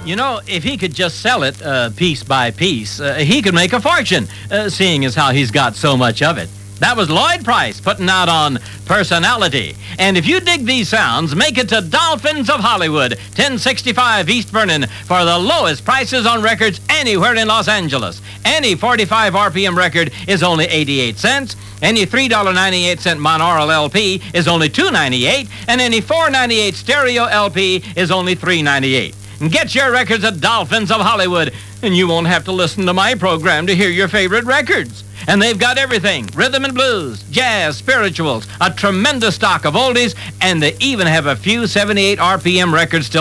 You know, if he could just sell it piece by piece, he could make a fortune, seeing as how he's got so much of it. That was Lloyd Price putting out on Personality. And if you dig these sounds, make it to Dolphins of Hollywood, 1065 East Vernon, for the lowest prices on records anywhere in Los Angeles. Any 45 RPM record is only 88 cents. Any $3.98 monaural LP is only $2.98. And any $4.98 stereo LP is only $3.98. And get your records at Dolphins of Hollywood, and you won't have to listen to my program to hear your favorite records. And they've got everything, rhythm and blues, jazz, spirituals, a tremendous stock of oldies, and they even have a few 78 RPM records still